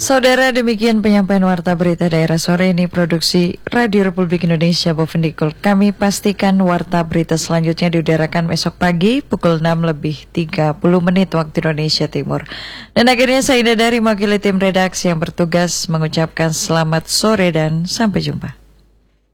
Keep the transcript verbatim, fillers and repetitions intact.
Saudara, demikian penyampaian warta berita daerah sore ini produksi Radio Republik Indonesia Bovendikul. Kami pastikan warta berita selanjutnya diudarakan besok pagi pukul enam lebih tiga puluh menit waktu Indonesia Timur. Dan akhirnya saya dari mewakili tim redaksi yang bertugas mengucapkan selamat sore dan sampai jumpa.